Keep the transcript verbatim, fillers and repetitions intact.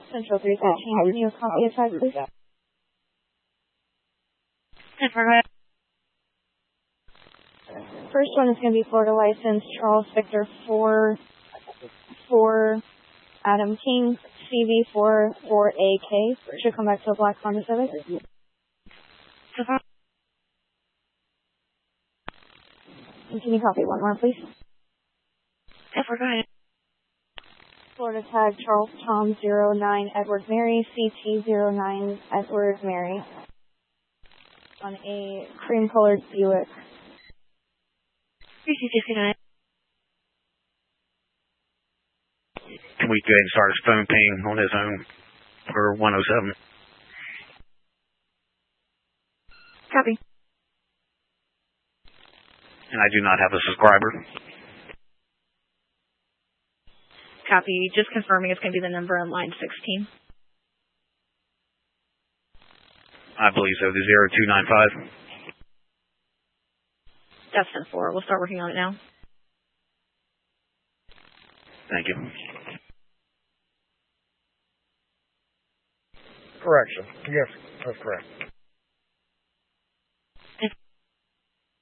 Central three thirteen, have you a copy of five, please? First one is going to be Florida license, Charles Victor four, four, Adam King, C V four, four A K. Should come back to a black Honda Civic. Can you copy one more, please? I forgot it. Florida tag, Charles Tom zero nine, Edward Mary, C T zero nine, Edward Mary. On a cream-colored Buick. Can we go ahead and start his phone ping on his own for one oh seven? Copy. And I do not have a subscriber. Copy. Just confirming it's going to be the number on line sixteen. I believe so. The zero two nine five. That's ten four. We'll start working on it now. Thank you. Correction. Yes, that's correct.